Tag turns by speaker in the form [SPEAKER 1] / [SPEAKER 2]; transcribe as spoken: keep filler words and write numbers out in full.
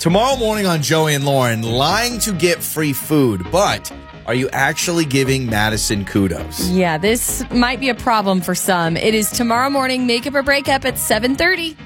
[SPEAKER 1] Tomorrow morning on Joey and Lauren, lying to get free food, but are you actually giving Madison kudos?
[SPEAKER 2] Yeah, this might be a problem for some. It is tomorrow morning, Makeup or Breakup at seven thirty.